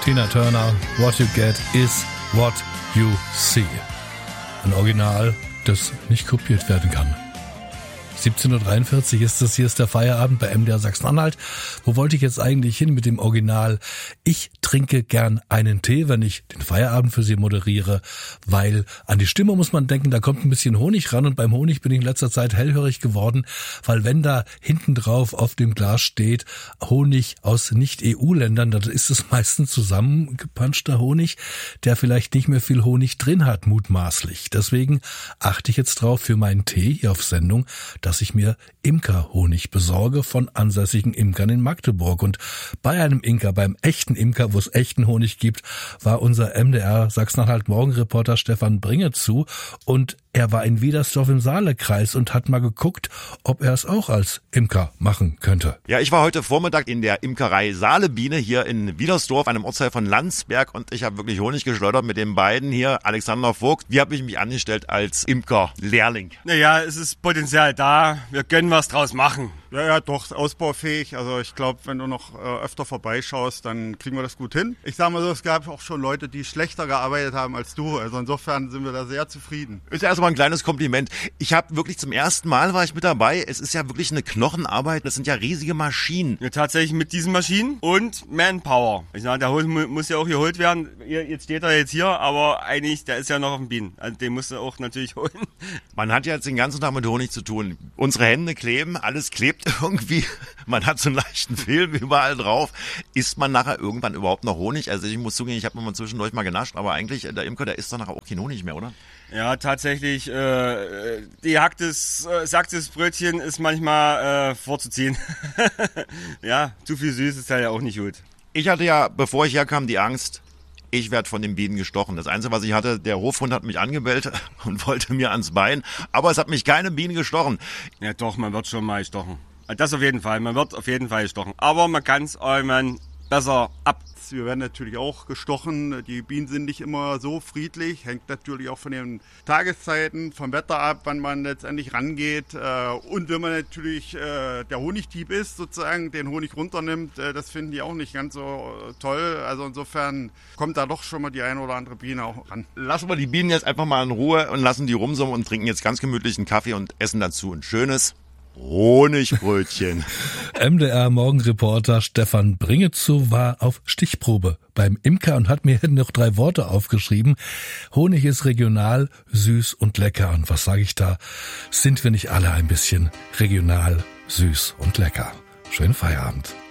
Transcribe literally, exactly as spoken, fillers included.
Tina Turner, What You Get is What You See. Ein Original, das nicht kopiert werden kann. siebzehn Uhr dreiundvierzig ist es, hier ist der Feierabend bei M D R Sachsen-Anhalt. Wo wollte ich jetzt eigentlich hin mit dem Original? Ich trinke gern einen Tee, wenn ich den Feierabend für Sie moderiere, weil an die Stimme muss man denken, da kommt ein bisschen Honig ran und beim Honig bin ich in letzter Zeit hellhörig geworden, weil wenn da hinten drauf auf dem Glas steht Honig aus Nicht-E U-Ländern, dann ist es meistens zusammengepanschter Honig, der vielleicht nicht mehr viel Honig drin hat, mutmaßlich. Deswegen achte ich jetzt drauf für meinen Tee hier auf Sendung, dass ich mir Imkerhonig besorge von ansässigen Imkern in Magdeburg. Und bei einem Imker, beim echten Imker, wo es echten Honig gibt, war unser M D R Sachsen-Anhalt Morgenreporter Stefan Bringe zu. Und er war in Wiedersdorf im Saalekreis und hat mal geguckt, ob er es auch als Imker machen könnte. Ja, ich war heute Vormittag in der Imkerei Saalebiene hier in Wiedersdorf, einem Ortsteil von Landsberg, und ich habe wirklich Honig geschleudert mit den beiden hier. Alexander Vogt, wie habe ich mich angestellt als Imkerlehrling? Naja, es ist Potenzial da, wir können was draus machen. Ja, ja, doch, ausbaufähig. Also ich glaube, wenn du noch äh, öfter vorbeischaust, dann kriegen wir das gut hin. Ich sage mal so, es gab auch schon Leute, die schlechter gearbeitet haben als du. Also insofern sind wir da sehr zufrieden. Ist erstmal ein kleines Kompliment. Ich habe wirklich zum ersten Mal war ich mit dabei. Es ist ja wirklich eine Knochenarbeit. Das sind ja riesige Maschinen. Ja, tatsächlich mit diesen Maschinen und Manpower. Ich sage, der Hund muss ja auch geholt werden. Jetzt steht er jetzt hier, aber eigentlich, der ist ja noch auf dem Bienen. Also den musst du auch natürlich holen. Man hat ja jetzt den ganzen Tag mit Honig zu tun. Unsere Hände kleben, alles klebt irgendwie. Man hat so einen leichten Film überall drauf. Isst man nachher irgendwann überhaupt noch Honig? Also ich muss zugeben, ich habe mal zwischendurch mal genascht, aber eigentlich, der Imker, der isst doch nachher auch kein Honig mehr, oder? Ja, tatsächlich, äh, die hacktes, äh, sacktes Brötchen ist manchmal äh, vorzuziehen. Ja, zu viel süß ist ja auch nicht gut. Ich hatte ja, bevor ich herkam, die Angst, ich werde von den Bienen gestochen. Das Einzige, was ich hatte, der Hofhund hat mich angebellt und wollte mir ans Bein, aber es hat mich keine Biene gestochen. Ja doch, man wird schon mal gestochen. Das auf jeden Fall, man wird auf jeden Fall gestochen. Aber man kann es irgendwann besser ab. Wir werden natürlich auch gestochen. Die Bienen sind nicht immer so friedlich. Hängt natürlich auch von den Tageszeiten, vom Wetter ab, wann man letztendlich rangeht. Und wenn man natürlich der Honigdieb ist, sozusagen den Honig runternimmt, das finden die auch nicht ganz so toll. Also insofern kommt da doch schon mal die eine oder andere Biene auch ran. Lassen wir die Bienen jetzt einfach mal in Ruhe und lassen die rumsummen und trinken jetzt ganz gemütlich einen Kaffee und essen dazu ein schönes Honigbrötchen. M D R Morgenreporter Stefan Bringezu war auf Stichprobe beim Imker und hat mir noch drei Worte aufgeschrieben. Honig ist regional, süß und lecker. Und was sage ich da? Sind wir nicht alle ein bisschen regional, süß und lecker? Schönen Feierabend.